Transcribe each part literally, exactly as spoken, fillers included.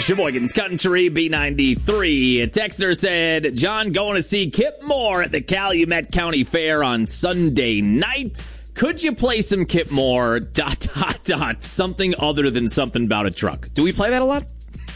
Sheboygan's Country, B ninety-three. A texter said, John, going to see Kip Moore at the Calumet County Fair on Sunday night. Could you play some Kip Moore, dot, dot, dot, something other than something about a truck? Do we play that a lot?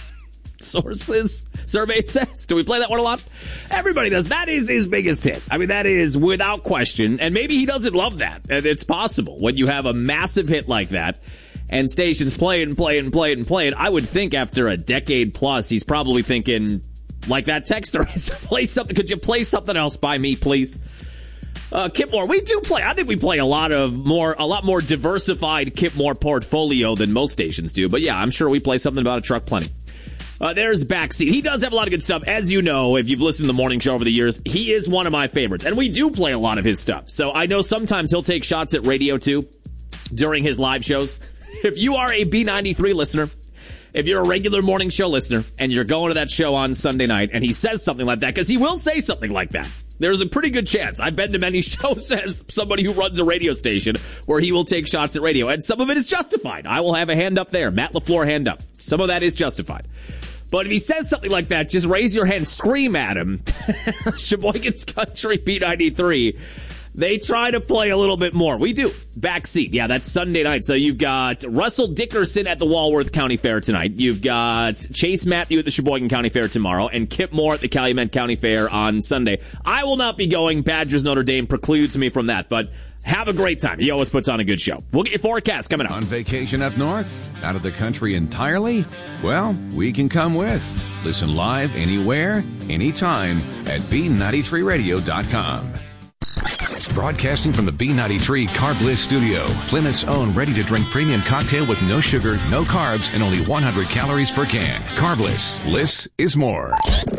Sources, survey says. Do we play that one a lot? Everybody does. That is his biggest hit. I mean, that is without question. And maybe he doesn't love that. And it's possible. When you have a massive hit like that, and stations play it and play it and play it and play it, I would think after a decade plus, he's probably thinking, like that texter is, play something. Could you play something else by me, please? Uh, Kip Moore, we do play. I think we play a lot of more, a lot more diversified Kip Moore portfolio than most stations do. But yeah, I'm sure we play something about a truck plenty. Uh, there's Backseat. He does have a lot of good stuff. As you know, if you've listened to the morning show over the years, he is one of my favorites. And we do play a lot of his stuff. So I know sometimes he'll take shots at radio, too, during his live shows. If you are a B ninety-three listener, if you're a regular morning show listener, and you're going to that show on Sunday night, and he says something like that, because he will say something like that. There's a pretty good chance. I've been to many shows as somebody who runs a radio station where he will take shots at radio. And some of it is justified. I will have a hand up there. Matt LaFleur, hand up. Some of that is justified. But if he says something like that, just raise your hand, scream at him. Sheboygan's Country, B ninety-three. They try to play a little bit more. We do. Backseat. Yeah, that's Sunday night. So you've got Russell Dickerson at the Walworth County Fair tonight. You've got Chase Matthew at the Sheboygan County Fair tomorrow. And Kip Moore at the Calumet County Fair on Sunday. I will not be going. Badgers Notre Dame precludes me from that. But have a great time. He always puts on a good show. We'll get your forecast coming up. On vacation up north? Out of the country entirely? Well, we can come with. Listen live anywhere, anytime at B ninety-three radio dot com. Broadcasting from the B ninety-three Carb Bliss studio, Plymouth's own ready-to-drink premium cocktail with no sugar, no carbs, and only one hundred calories per can. Carb Bliss. Bliss is more.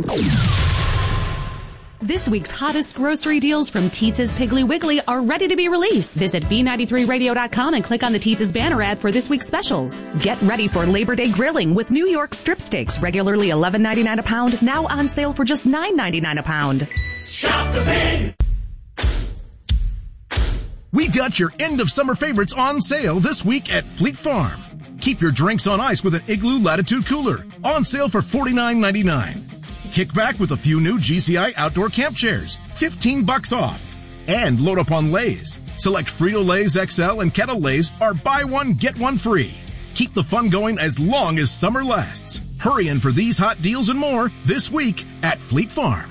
This week's hottest grocery deals from Teetz's Piggly Wiggly are ready to be released. Visit B ninety-three radio dot com and click on the Teetz's banner ad for this week's specials. Get ready for Labor Day grilling with New York strip steaks, regularly eleven ninety-nine a pound, now on sale for just nine ninety-nine a pound. Shop the Pig! We've got your end of summer favorites on sale this week at Fleet Farm. Keep your drinks on ice with an Igloo Latitude Cooler, on sale for forty-nine ninety-nine. Kick back with a few new G C I outdoor camp chairs, fifteen bucks off. And load up on Lay's. Select Frito-Lay's X L and Kettle Lay's are buy one, get one free. Keep the fun going as long as summer lasts. Hurry in for these hot deals and more this week at Fleet Farm.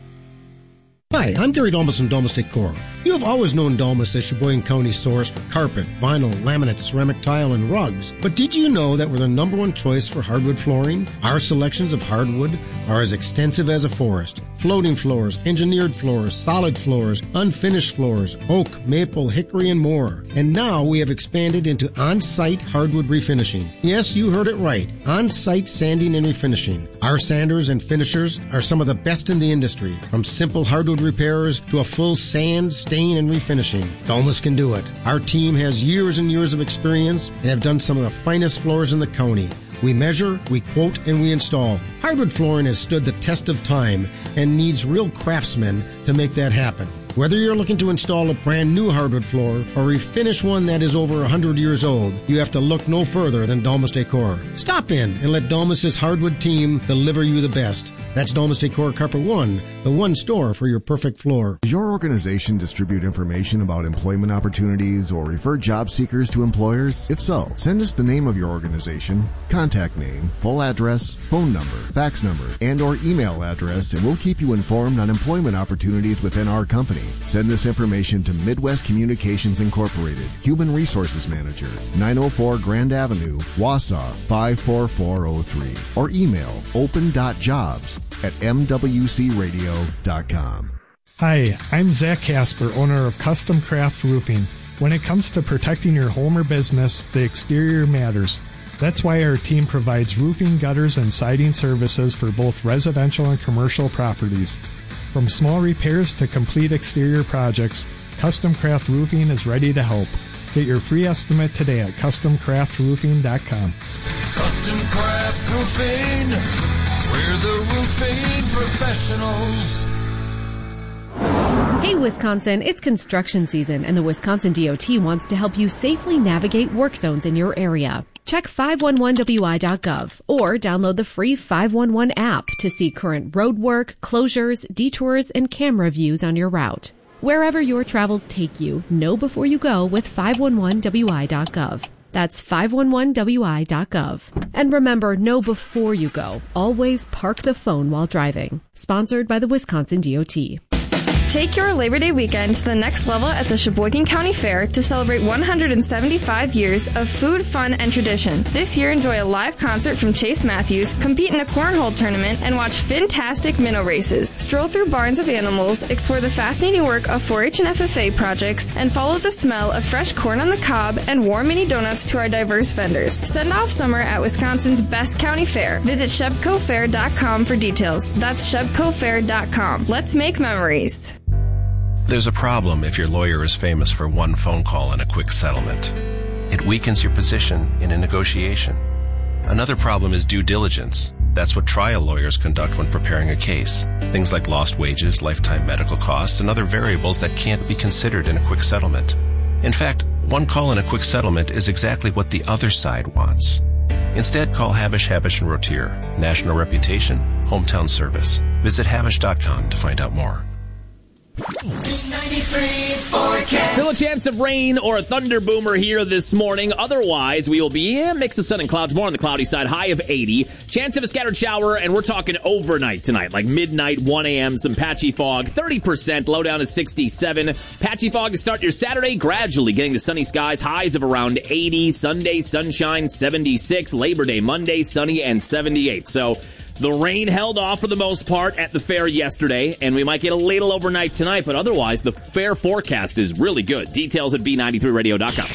Hi, I'm Gary Dolmas from Dolmas Decor. You have always known Dolmas as Sheboygan County's source for carpet, vinyl, laminate, ceramic tile, and rugs. But did you know that we're the number one choice for hardwood flooring? Our selections of hardwood are as extensive as a forest. Floating floors, engineered floors, solid floors, unfinished floors, oak, maple, hickory, and more. And now we have expanded into on-site hardwood refinishing. Yes, you heard it right. On-site sanding and refinishing. Our sanders and finishers are some of the best in the industry. From simple hardwood repairers to a full sand, stain, and refinishing. Dolmas can do it. Our team has years and years of experience and have done some of the finest floors in the county. We measure, we quote, and we install. Hardwood flooring has stood the test of time and needs real craftsmen to make that happen. Whether you're looking to install a brand new hardwood floor or refinish one that is over one hundred years old, you have to look no further than Dolmas Decor. Stop in and let Dolmas' hardwood team deliver you the best. That's Dolmas Decor Carpet One, the one store for your perfect floor. Does your organization distribute information about employment opportunities or refer job seekers to employers? If so, send us the name of your organization, contact name, full address, phone number, fax number, and or email address, and we'll keep you informed on employment opportunities within our company. Send this information to Midwest Communications Incorporated, Human Resources Manager, nine oh four Grand Avenue, Wausau, five four four oh three, or email open dot jobs at m w c radio dot com. Hi, I'm Zach Casper, owner of Custom Craft Roofing. When it comes to protecting your home or business, the exterior matters. That's why our team provides roofing, gutters, and siding services for both residential and commercial properties. From small repairs to complete exterior projects, Custom Craft Roofing is ready to help. Get your free estimate today at custom craft roofing dot com. Custom Craft Roofing, we're the roofing professionals. Hey, Wisconsin, it's construction season, and the Wisconsin D O T wants to help you safely navigate work zones in your area. Check five one one W I dot gov or download the free five one one app to see current road work, closures, detours, and camera views on your route. Wherever your travels take you, know before you go with five one one W I dot gov. That's five one one W I dot gov. And remember, know before you go. Always park the phone while driving. Sponsored by the Wisconsin D O T. Take your Labor Day weekend to the next level at the Sheboygan County Fair to celebrate one hundred seventy-five years of food, fun, and tradition. This year, enjoy a live concert from Chase Matthews, compete in a cornhole tournament, and watch fantastic minnow races. Stroll through barns of animals, explore the fascinating work of four H and F F A projects, and follow the smell of fresh corn on the cob and warm mini donuts to our diverse vendors. Send off summer at Wisconsin's best county fair. Visit shebco fair dot com for details. That's shebco fair dot com. Let's make memories. There's a problem if your lawyer is famous for one phone call and a quick settlement. It weakens your position in a negotiation. Another problem is due diligence. That's what trial lawyers conduct when preparing a case. Things like lost wages, lifetime medical costs, and other variables that can't be considered in a quick settlement. In fact, one call and a quick settlement is exactly what the other side wants. Instead, call Habish, Habish and Rotier. National reputation, hometown service. Visit habish dot com to find out more. Still a chance of rain or a thunder boomer here this morning. Otherwise, we will be a mix of sun and clouds, more on the cloudy side, high of eighty. Chance of a scattered shower, and we're talking overnight tonight, like midnight, one a.m., some patchy fog, thirty percent, low down to sixty-seven. Patchy fog to start your Saturday, gradually getting to sunny skies, highs of around eighty. Sunday, sunshine, seventy-six. Labor Day, Monday, sunny and seventy-eight. So the rain held off for the most part at the fair yesterday, and we might get a little overnight tonight, but otherwise, the fair forecast is really good. Details at B ninety-three radio dot com.